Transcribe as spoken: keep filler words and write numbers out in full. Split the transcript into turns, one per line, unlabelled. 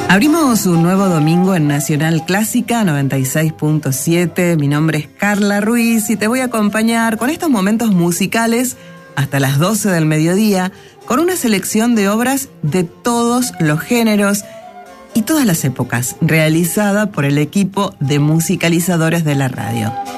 Abrimos un nuevo domingo en Nacional Clásica noventa y seis punto siete. Mi nombre es Carla Ruiz y te voy a acompañar con estos momentos musicales hasta las doce del mediodía con una selección de obras de todos los géneros y todas las épocas, realizada por el equipo de musicalizadores de la radio.